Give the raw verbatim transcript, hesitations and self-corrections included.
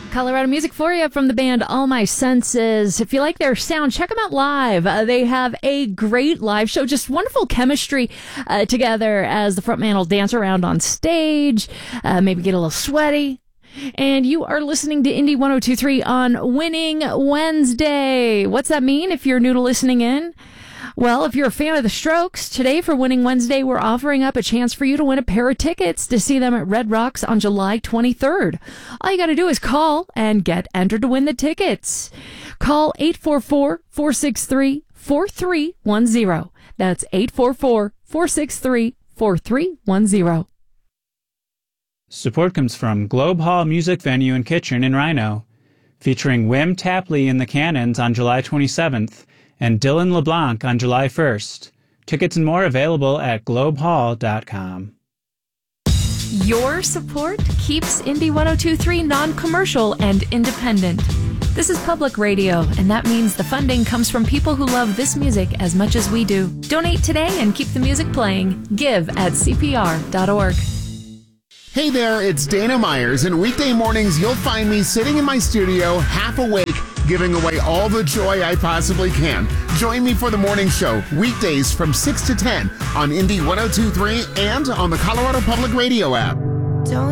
Colorado music for you from the band All My Senses. If you like their sound, check them out live. Uh, they have a great live show, just wonderful chemistry uh, together as the frontman will dance around on stage, uh, maybe get a little sweaty. And you are listening to Indie one oh two point three on Winning Wednesday. What's that mean if you're new to listening in? Well, if you're a fan of the Strokes, today for Winning Wednesday, we're offering up a chance for you to win a pair of tickets to see them at Red Rocks on July twenty-third. All you got to do is call and get entered to win the tickets. Call eight four four, four six three, four three one zero. That's eight four four, four six three, four three one zero. Support comes from Globe Hall Music Venue in Kitchen in Rhino, featuring Wim Tapley and the Cannons on July twenty-seventh and Dylan LeBlanc on July first. Tickets and more available at globe hall dot com. Your support keeps Indie one oh two point three non-commercial and independent. This is public radio, and that means the funding comes from people who love this music as much as we do. Donate today and keep the music playing. Give at C P R dot org. Hey there, it's Dana Myers, and weekday mornings you'll find me sitting in my studio, half awake, giving away all the joy I possibly can. Join me for the morning show, weekdays from six to ten on Indie one oh two point three and on the Colorado Public Radio app. Don't